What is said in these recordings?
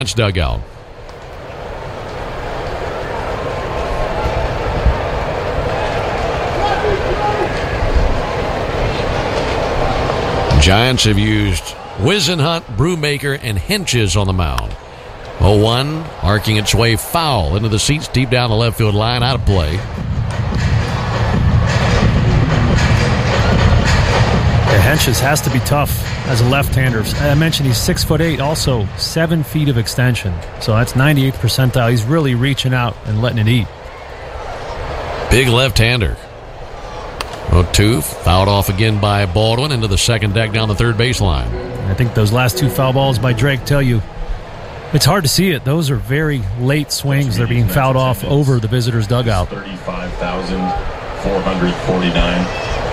dugout. Giants have used Whisenhunt, Brewmaker, and Henches on the mound. 0-1, arcing its way foul into the seats deep down the left field line, out of play. Henches has to be tough as a left-hander. I mentioned he's 6'8", also 7 feet of extension. So that's 98th percentile. He's really reaching out and letting it eat. Big left-hander. 0-2, fouled off again by Baldwin into the second deck down the third baseline. I think those last 2 foul balls by Drake tell you it's hard to see it. Those are very late swings. They're being fouled off over the visitor's dugout. 35,449.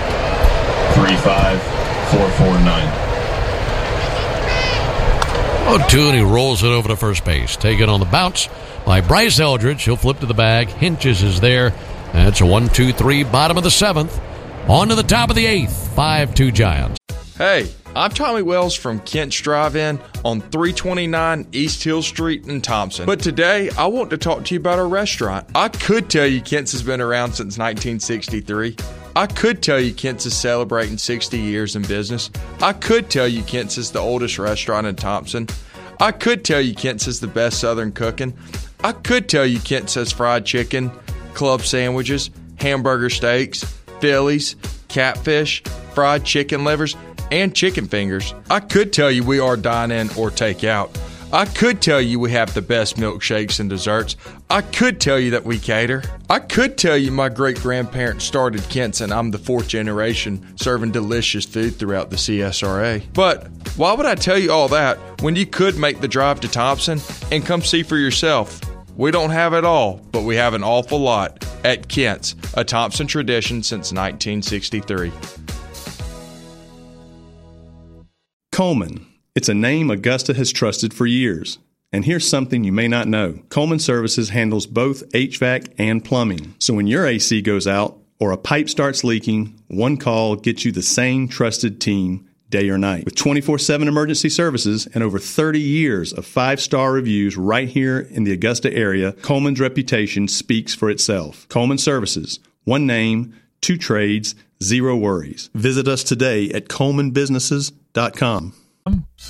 35,449. 0-2, and he rolls it over to first base. Taken on the bounce by Bryce Eldridge. He'll flip to the bag. Henches is there. That's a 1-2-3, bottom of the 7th. On to the top of the 8th. 5-2 Giants. Hey, I'm Tommy Wells from Kent's Drive-In on 329 East Hill Street in Thompson. But today, I want to talk to you about our restaurant. I could tell you Kent's has been around since 1963. I could tell you Kent's is celebrating 60 years in business. I could tell you Kent's is the oldest restaurant in Thompson. I could tell you Kent's is the best Southern cooking. I could tell you Kent's has fried chicken, club sandwiches, hamburger steaks, Phillies, catfish, fried chicken livers, and chicken fingers. I could tell you we are dine-in or take-out. I could tell you we have the best milkshakes and desserts. I could tell you that we cater. I could tell you my great-grandparents started Kent's and I'm the 4th generation serving delicious food throughout the CSRA. But why would I tell you all that when you could make the drive to Thompson and come see for yourself? We don't have it all, but we have an awful lot at Kent's, a Thompson tradition since 1963. Coleman. It's a name Augusta has trusted for years. And here's something you may not know. Coleman Services handles both HVAC and plumbing. So when your AC goes out or a pipe starts leaking, one call gets you the same trusted team day or night. With 24/7 emergency services and over 30 years of 5-star reviews right here in the Augusta area, Coleman's reputation speaks for itself. Coleman Services. One name, 2 trades, 0 worries. Visit us today at colemanbusinesses.com.